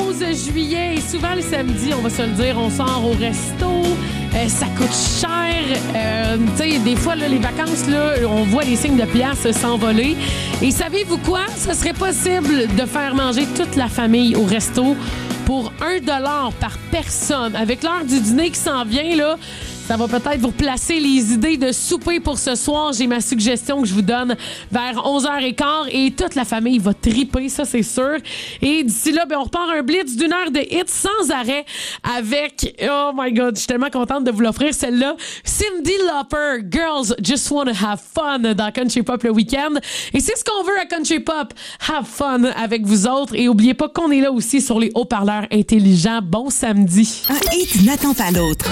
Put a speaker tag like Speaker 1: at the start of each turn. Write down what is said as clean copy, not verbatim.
Speaker 1: 11 juillet et souvent le samedi, on va se le dire, on sort au resto. Ça coûte cher. Tu sais, des fois, là, les vacances, là, on voit les signes de piastres s'envoler. Et savez-vous quoi? Ce serait possible de faire manger toute la famille au resto pour $1 par personne. Avec l'heure du dîner qui s'en vient, là, ça va peut-être vous placer les idées de souper pour ce soir. J'ai ma suggestion que je vous donne vers 11h15 et toute la famille va triper, ça c'est sûr. Et d'ici là, on repart un blitz d'une heure de hits sans arrêt avec, oh my God, je suis tellement contente de vous l'offrir celle-là, Cyndi Lauper, Girls Just Wanna Have Fun dans Country Pop le week-end. Et c'est ce qu'on veut à Country Pop, have fun avec vous autres. Et oubliez pas qu'on est là aussi sur les haut-parleurs intelligents. Bon samedi.
Speaker 2: Un hit n'attend pas l'autre.